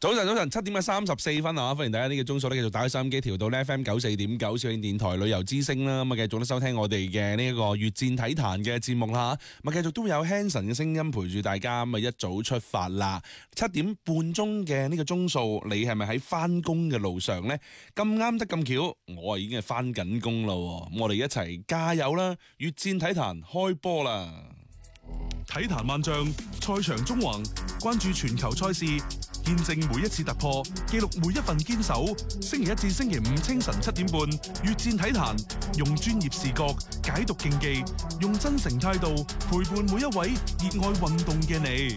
早晨，7點34分啊！歡迎大家呢個鐘數咧，繼續打開收音機調到 FM 94.9小影電台旅遊之聲啦。咁啊，繼續咧收聽我哋嘅呢一個越戰體壇嘅節目啦。咁啊，繼續都有 Hanson 嘅聲音陪住大家。咁啊，一早出發啦，7點半鐘嘅呢個鐘數，你係咪喺翻工嘅路上呢？咁啱得咁巧，我啊已經係翻緊工啦。咁我哋一齊加油啦！越戰體壇開波啦！ 體壇萬象，賽場縱橫，關注全球賽事，見證每一次突破，記錄每一份堅守。星期一至星期五清晨7點半，越戰體壇，用專業視角解讀競技，用真誠態度陪伴每一位熱愛運動嘅你。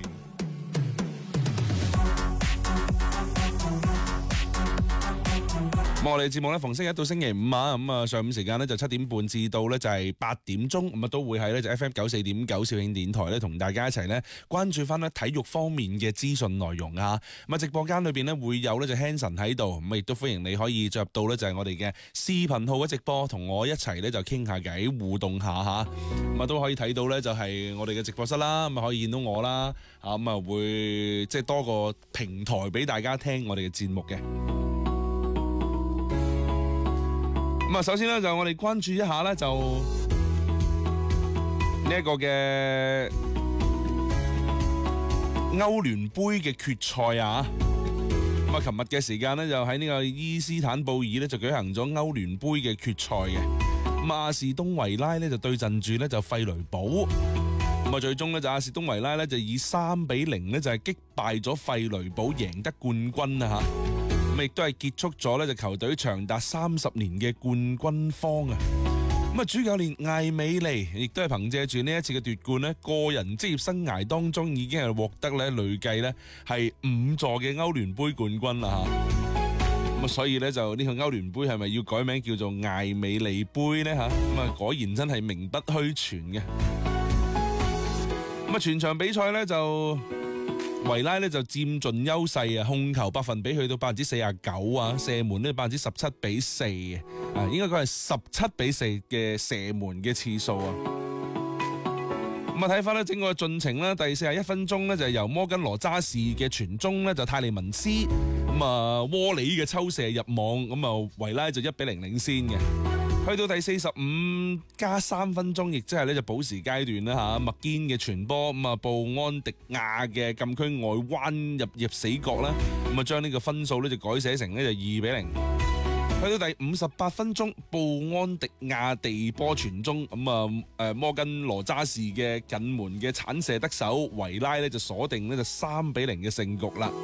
我哋節目咧逢星期一到星期五啊，咁啊上午時間咧就7點半至到咧就係8點鐘，咁啊都會喺咧就 FM 94.9小影電台咧同大家一齊咧關注翻咧體育方面嘅資訊內容啊。咁啊直播間裏邊咧會有咧就 Hanson 喺度，咁啊亦都歡迎你可以進入到咧就係我哋嘅視頻號嘅直播，同我一齊咧就傾下偈互動下吓。咁啊都可以睇到咧就係我哋嘅直播室啦，咁啊可以見到我啦，咁啊會即係多個平台俾大家聽我哋嘅節目嘅。咁啊，首先咧就我哋關注一下咧，就呢一個嘅歐聯杯嘅決賽啊！咁啊，琴日嘅時間咧就喺呢個伊斯坦布爾咧就舉行咗歐聯杯嘅決賽嘅。咁阿士東維拉咧就對陣住咧就費雷堡，咁啊最終咧就阿士東維拉咧就以3-0咧就係擊敗咗費雷堡，贏得冠軍啊吓！咁亦都係結束咗咧，就球隊長達30年嘅冠軍荒啊！咁啊，主教練艾美利亦都係憑借住呢一次嘅奪冠咧，個人職業生涯當中已經係獲得咧累計咧係5座嘅歐聯杯冠軍啦吓！咁啊，所以咧就呢個歐聯杯係咪要改名叫做艾美利杯咧吓？咁啊，果然真係名不虛傳嘅。咁啊，全場比賽咧就維拉咧就佔盡優勢啊，控球百分比去到49%啊，射門呢17-4啊，應該佢係17-4嘅射門嘅次數啊。咁啊睇翻咧整個進程咧，第41分鐘咧就係由摩根羅渣士嘅傳中咧就泰利文斯咁啊窩里嘅抽射入網，咁啊維拉就1-0領先嘅。去到第45+3分鐘，亦即係咧就補時階段啦吓，麥堅嘅傳波，咁啊布安迪亞嘅禁區外彎入死角啦，咁啊將呢個分數咧就改寫成咧就2-0。去到第58分鐘，布安迪亞地波傳中，咁啊摩根羅渣士嘅近門嘅鏟射得手，維拉咧就鎖定咧就3-0嘅勝局啦。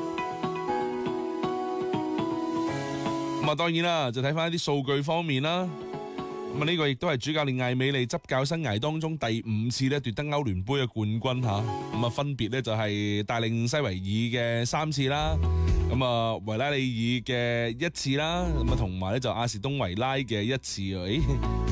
咁啊，當然啦，就睇翻一啲數據方面啦。咁啊，呢個亦都係主教練艾美利執教生涯當中第5次咧奪得歐聯杯嘅冠軍吓。咁啊，分別咧就係帶領西維爾嘅3次啦，咁啊維拉利爾嘅1次啦，咁啊同埋咧就阿士東維拉嘅1次。